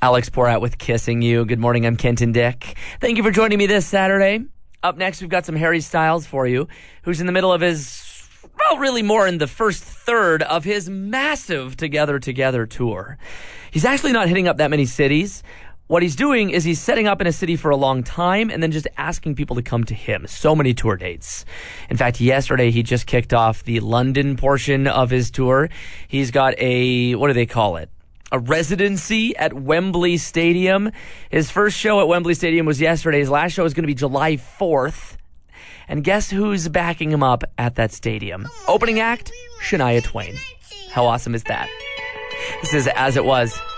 Alex Porat with Kissing You. Good morning, I'm Kenton Dick. Thank you for joining me this Saturday. Up next, we've got some Harry Styles for you, who's in the middle of his, well, really more in the first third of his massive Together tour. He's actually not hitting up that many cities. What he's doing is he's setting up in a city for a long time and then just asking people to come to him. So many tour dates. In fact, yesterday he just kicked off the London portion of his tour. He's got a, what do they call it? A residency at Wembley Stadium. His first show at Wembley Stadium was yesterday. His last show is going to be July 4th. And guess who's backing him up at that stadium? Opening act, Shania Twain. How awesome is that? This is As It Was.